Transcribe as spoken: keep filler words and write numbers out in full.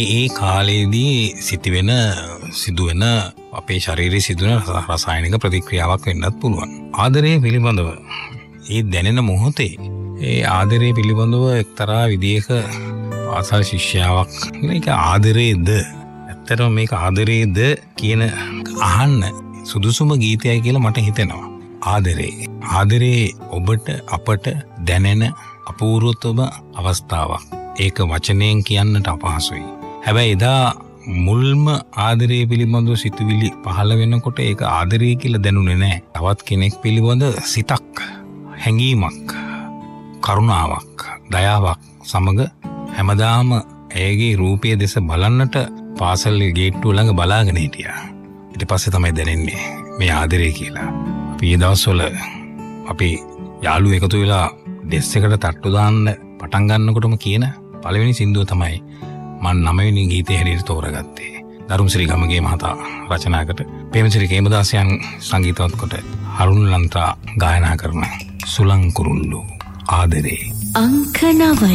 ඒ කාලේදී සිටිවෙන සිදුවෙන අපේ ශරීරයේ සිදුවෙන රසායනික ප්‍රතික්‍රියාවක් වෙන්නත් පුළුවන්. ආදරය පිළිබඳව ඒ දැනෙන මොහොතේ ඒ ආදරය පිළිබඳව එක්තරා විදියක පාසල් ශිෂ්‍යාවක් මේක ආදරේද ඇත්තටම මේක ආදරේද කියන අහන්න සුදුසුම ගීතයයි කියලා මට හිතෙනවා. ආදරේ ආදරේ ඔබට අපට දැනෙන අපූර්වතම අවස්ථාවක්. ඒක වචනයෙන් කියන්නට අපහසුයි. හැබැයි එදා මුල්ම ආදරය පිළිබඳව සිතුවිලි පහළ වෙනකොට ඒක ආදරය කියලා දැනුනේ නැහැ. තවත් කෙනෙක් පිළිබඳ සිතක්, හැඟීමක්, කරුණාවක්, දයාවක් සමග හැමදාම ඇයගේ රූපය දෙස බලන්නට පාසල් ගේට්ටුව ළඟ බලාගෙන හිටියා. ඊට පස්සේ තමයි දැනෙන්නේ මේ ආදරය කියලා. අපි ඒ දවස්වල අපි යාළුවෝ එකතු වෙලා ඩෙස් එකට තට්ටු දාන්න පටන් ගන්නකොටම කියන පළවෙනි සින්දුව තමයි මම නවවෙනි ගීතය හැටියට තෝරගත්තේ. ධර්මශ්‍රී ගමගේ මහතා රචනාකට ප්‍රේමසිරි කේමදාසයන් සංගීතවත් කොට අරුණ ලන්තා ගායනා කරන සුලං කුරුල්ලෝ ආදරේ අංක නවය.